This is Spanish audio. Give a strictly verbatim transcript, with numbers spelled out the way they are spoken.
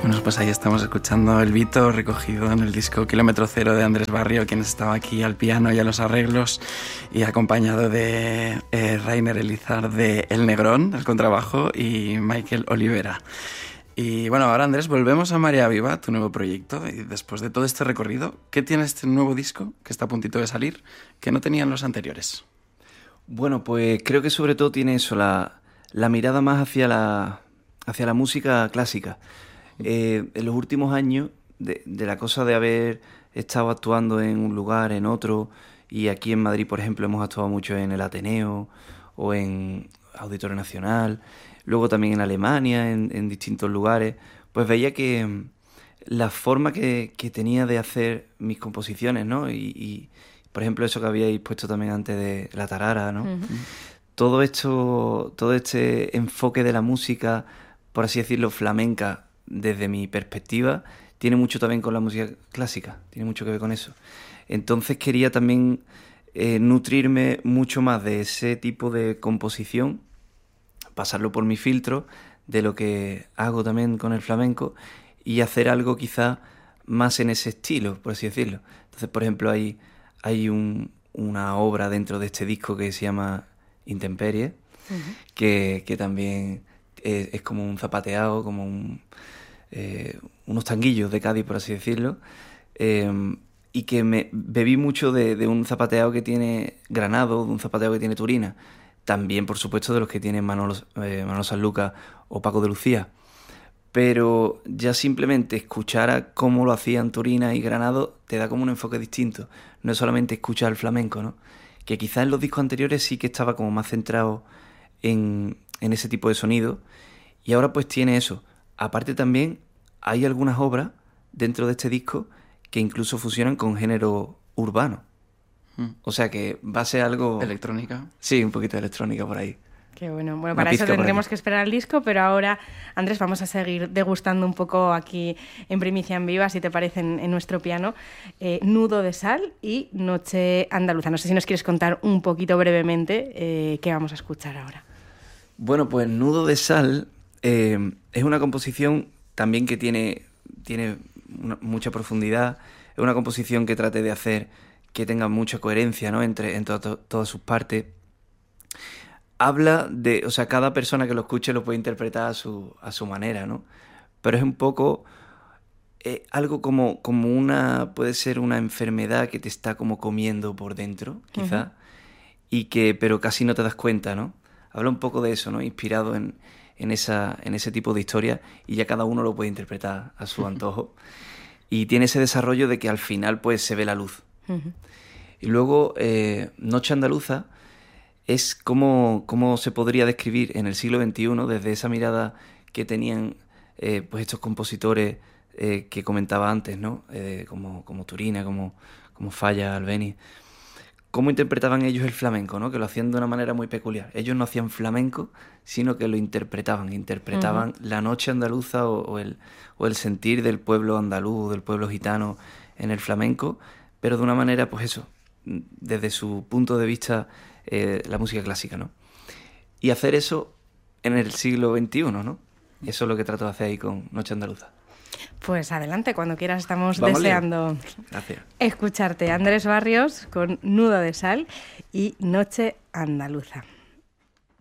Bueno, pues ahí estamos escuchando el Vito recogido en el disco Kilómetro Cero de Andrés Barrio, quien estaba aquí al piano y a los arreglos, y acompañado de eh, Rainer Elizar de El Negrón, el contrabajo, y Michael Olivera. Y bueno, ahora Andrés, volvemos a Marea Viva, tu nuevo proyecto, y después de todo este recorrido, ¿qué tiene este nuevo disco que está a puntito de salir que no tenían los anteriores? Bueno, pues creo que sobre todo tiene eso, la, la mirada más hacia la, hacia la música clásica. Eh, en los últimos años, de, de la cosa de haber estado actuando en un lugar, en otro, y aquí en Madrid, por ejemplo, hemos actuado mucho en el Ateneo o en Auditorio Nacional, luego también en Alemania, en, en distintos lugares, pues veía que la forma que, que tenía de hacer mis composiciones, ¿no? Y, y, por ejemplo, eso que habíais puesto también antes de la tarara, ¿no? Uh-huh. Todo esto, todo este enfoque de la música, por así decirlo, flamenca, desde mi perspectiva, tiene mucho también con la música clásica, tiene mucho que ver con eso. Entonces quería también eh, nutrirme mucho más de ese tipo de composición, pasarlo por mi filtro, de lo que hago también con el flamenco, y hacer algo quizá más en ese estilo, por así decirlo. Entonces, por ejemplo, hay, hay un, una obra dentro de este disco que se llama Intemperie, uh-huh. que, que también es, es como un zapateado, como un... Eh, unos tanguillos de Cádiz, por así decirlo, eh, y que me bebí mucho de, de un zapateado que tiene Granado, de un zapateado que tiene Turina, también, por supuesto, de los que tienen Manolo, eh, Manolo Sanlúcar o Paco de Lucía. Pero ya simplemente escuchar a cómo lo hacían Turina y Granado te da como un enfoque distinto. No es solamente escuchar el flamenco, ¿no? Que quizás en los discos anteriores sí que estaba como más centrado en, en ese tipo de sonido, y ahora pues tiene eso. Aparte también hay algunas obras dentro de este disco que incluso fusionan con género urbano. Mm. O sea que va a ser algo... ¿Electrónica? Sí, un poquito de electrónica por ahí. Qué bueno. Bueno, para eso tendremos que esperar al disco, pero ahora, Andrés, vamos a seguir degustando un poco aquí en Primicia en Viva, si te parece, en, en nuestro piano, eh, Nudo de Sal y Noche Andaluza. No sé si nos quieres contar un poquito brevemente eh, qué vamos a escuchar ahora. Bueno, pues Nudo de Sal... Eh, es una composición también que tiene, tiene una, mucha profundidad. Es una composición que trate de hacer que tenga mucha coherencia, ¿no? Entre, entre to, todas sus partes. Habla de... O sea, cada persona que lo escuche lo puede interpretar a su, a su manera, ¿no? Pero es un poco... Eh, algo como, como una... Puede ser una enfermedad que te está como comiendo por dentro, quizá. Uh-huh. Y que... Pero casi no te das cuenta, ¿no? Habla un poco de eso, ¿no? Inspirado en... En, esa, en ese tipo de historia, y ya cada uno lo puede interpretar a su antojo. Y tiene ese desarrollo de que al final pues se ve la luz. Uh-huh. Y luego eh, Noche Andaluza es como, como se podría describir en el siglo veintiuno desde esa mirada que tenían eh, pues estos compositores eh, que comentaba antes, ¿no? Eh, como, como Turina, como, como Falla, Albéniz. Cómo interpretaban ellos el flamenco, ¿no? Que lo hacían de una manera muy peculiar. Ellos no hacían flamenco, sino que lo interpretaban. Interpretaban uh-huh. la noche andaluza o, o, el, o el sentir del pueblo andaluz, del pueblo gitano en el flamenco, pero de una manera, pues eso, desde su punto de vista, eh, la música clásica, ¿no? Y hacer eso en el siglo veintiuno, ¿no? Eso es lo que trato de hacer ahí con Noche Andaluza. Pues adelante, cuando quieras, estamos Vamos deseando escucharte. Andrés Barrios con Nudo de Sal y Noche Andaluza.